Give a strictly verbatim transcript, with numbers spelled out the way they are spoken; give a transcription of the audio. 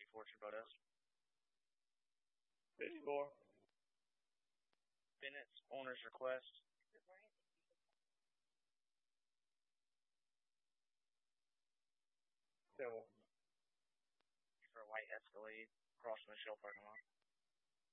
Fortune Photos. fifty-four. Bennett's owner's request. Civil. For a white Escalade across from the Shell parking lot.